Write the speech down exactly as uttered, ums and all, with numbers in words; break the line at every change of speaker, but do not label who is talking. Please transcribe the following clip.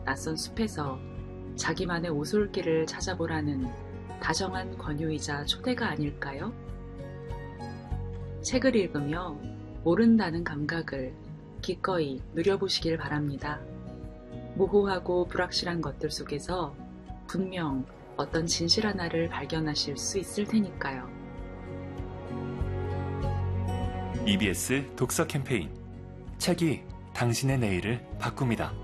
낯선 숲에서 자기만의 오솔길을 찾아보라는 다정한 권유이자 초대가 아닐까요? 책을 읽으며 모른다는 감각을 기꺼이 누려보시길 바랍니다. 모호하고 불확실한 것들 속에서 분명 어떤 진실 하나를 발견하실 수 있을 테니까요.
이비에스 독서 캠페인 책이 당신의 내일을 바꿉니다.